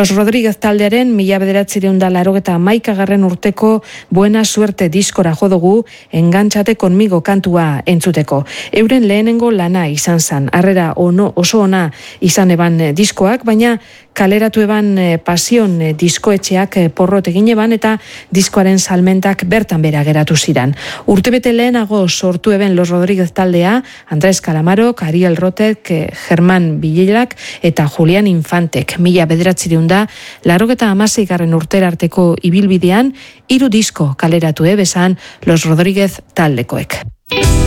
Los Rodríguez taldearen 1981 urteko Buena Suerte diskora jo dugu Engantxate konmigo kantua entzuteko. Euren lehenengo lana izan zan, harrera oso ona izan eban diskoak, baina kaleratu eban Pasion diskoetxeak porrot egin eban eta diskoaren salmentak bertan bera geratu ziran. Urtebete lehenago sortu eben Los Rodríguez taldea, Andrés Calamaro, Ariel Rotek, Germán Villelak eta Julián Infantek. 1986 urtera arteko ibilbidean 3 disko kaleratu bezan Los Rodríguez taldekoek.